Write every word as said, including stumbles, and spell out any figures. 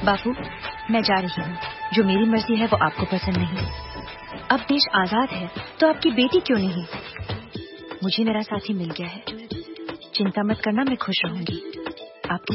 बापू, मैं जा रही हूँ। जो मेरी मर्जी है वो आपको पसंद नहीं। अब देश आजाद है तो आपकी बेटी क्यों नहीं? मुझे मेरा साथी मिल गया है। चिंता मत करना, मैं खुश रहूंगी। आपकी